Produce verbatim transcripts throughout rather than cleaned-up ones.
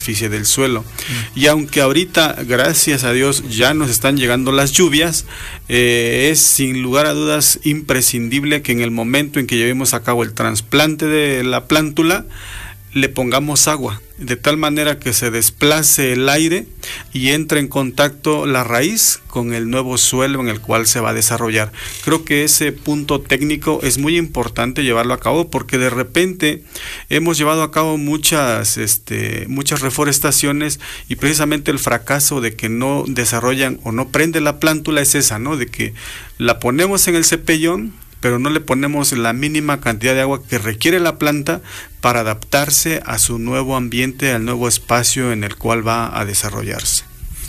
superficie del suelo. Y aunque ahorita, gracias a Dios, ya nos están llegando las lluvias, eh, es sin lugar a dudas imprescindible que en el momento en que llevemos a cabo el trasplante de la plántula, le pongamos agua, de tal manera que se desplace el aire y entre en contacto la raíz con el nuevo suelo en el cual se va a desarrollar. Creo que ese punto técnico es muy importante llevarlo a cabo, porque de repente hemos llevado a cabo muchas, este, muchas reforestaciones, y precisamente el fracaso de que no desarrollan o no prende la plántula es esa, ¿no? De que la ponemos en el cepellón, pero no le ponemos la mínima cantidad de agua que requiere la planta para adaptarse a su nuevo ambiente, al nuevo espacio en el cual va a desarrollarse.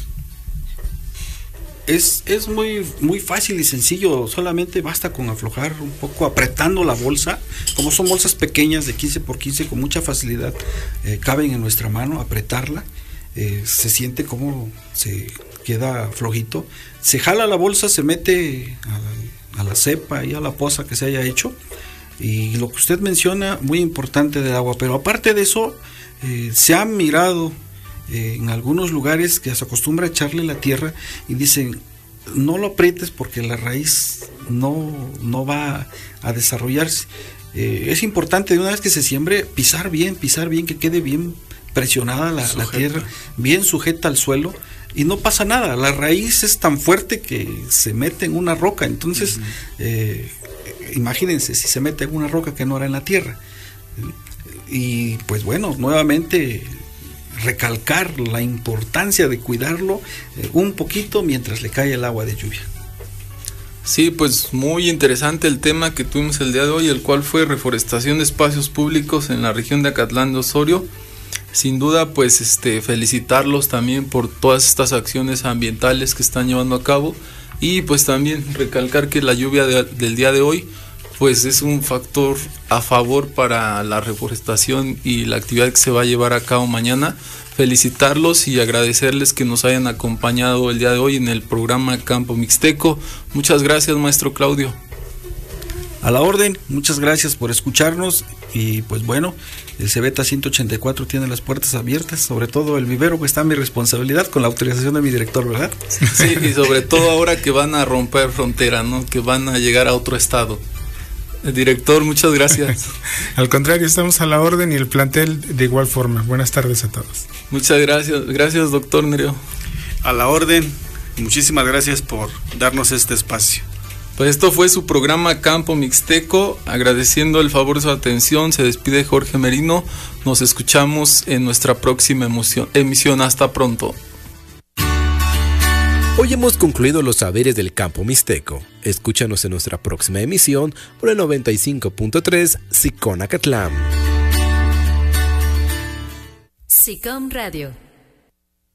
Es, es muy, muy fácil y sencillo, solamente basta con aflojar un poco, apretando la bolsa. Como son bolsas pequeñas de quince por quince, con mucha facilidad eh, caben en nuestra mano, apretarla, eh, se siente como se queda flojito, se jala la bolsa, se mete a la a la cepa y a la poza que se haya hecho, y lo que usted menciona, muy importante del agua. Pero aparte de eso, eh, se ha mirado eh, en algunos lugares que se acostumbra a echarle la tierra y dicen, no lo aprietes porque la raíz no, no va a desarrollarse. Eh, es importante, de una vez que se siembre, pisar bien, pisar bien, que quede bien presionada la, la tierra, bien sujeta al suelo, y no pasa nada. La raíz es tan fuerte que se mete en una roca. Entonces, uh-huh. eh, imagínense si se mete en una roca que no era en la tierra. Y pues bueno, nuevamente recalcar la importancia de cuidarlo eh, un poquito mientras le cae el agua de lluvia. Sí, pues muy interesante el tema que tuvimos el día de hoy, el cual fue reforestación de espacios públicos en la región de Acatlán de Osorio. Sin duda, pues este felicitarlos también por todas estas acciones ambientales que están llevando a cabo, y pues también recalcar que la lluvia de, del día de hoy pues es un factor a favor para la reforestación y la actividad que se va a llevar a cabo mañana. Felicitarlos y agradecerles que nos hayan acompañado el día de hoy en el programa Campo Mixteco. Muchas gracias, maestro Claudio. A la orden, muchas gracias por escucharnos, y pues bueno, el Cebeta ciento ochenta y cuatro tiene las puertas abiertas, sobre todo el vivero, que está a mi responsabilidad con la autorización de mi director, ¿verdad? Sí, y sobre todo ahora que van a romper frontera, ¿no? Que van a llegar a otro estado. El director, muchas gracias. Al contrario, estamos a la orden, y el plantel de igual forma. Buenas tardes a todos. Muchas gracias, gracias doctor Nereo. A la orden, muchísimas gracias por darnos este espacio. Pues esto fue su programa Campo Mixteco. Agradeciendo el favor de su atención, se despide Jorge Merino. Nos escuchamos en nuestra próxima emoción, emisión. Hasta pronto. Hoy hemos concluido los saberes del Campo Mixteco. Escúchanos en nuestra próxima emisión por el noventa y cinco punto tres SICOM Acatlán. SICOM Radio.